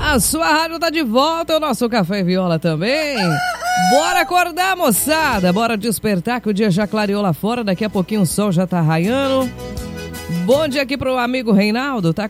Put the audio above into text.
A sua rádio tá de volta, o nosso Café e Viola também. Bora acordar, moçada, bora despertar que o dia já clareou lá fora, daqui a pouquinho o sol já tá raiando. Bom dia aqui pro amigo Reinaldo, tá